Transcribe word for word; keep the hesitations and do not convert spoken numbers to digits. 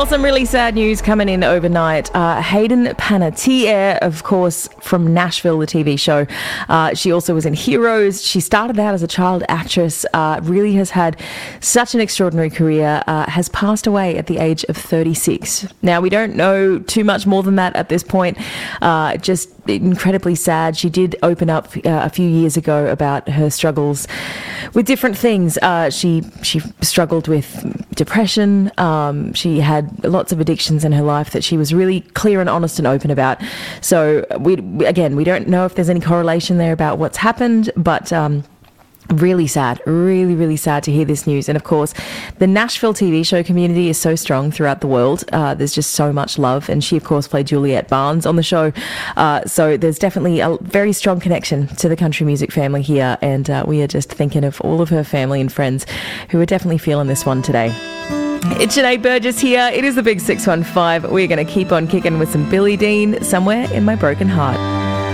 Well, some really sad news coming in overnight. Uh, Hayden Panettiere, of course, from Nashville, the T V show. Uh, she also was in Heroes. She started out as a child actress, uh, really has had such an extraordinary career, uh, has passed away at the age of thirty-six. Now, we don't know too much more than that at this point. Uh, just incredibly sad. She did open up uh, a few years ago about her struggles with different things. Uh, she she struggled with depression. Um, she had lots of addictions in her life that she was really clear and honest and open about. So we again, we don't know if there's any correlation there about what's happened, but um, really sad, really, really sad to hear this news. And of course, the Nashville T V show community is so strong throughout the world. Uh, there's just so much love. And she, of course, played Juliette Barnes on the show. Uh, so there's definitely a very strong connection to the country music family here. And uh, we are just thinking of all of her family and friends who are definitely feeling this one today. It's Sinead Burgess here. It is the Big six one five. We're going to keep on kicking with some Billy Dean, Somewhere in My Broken Heart.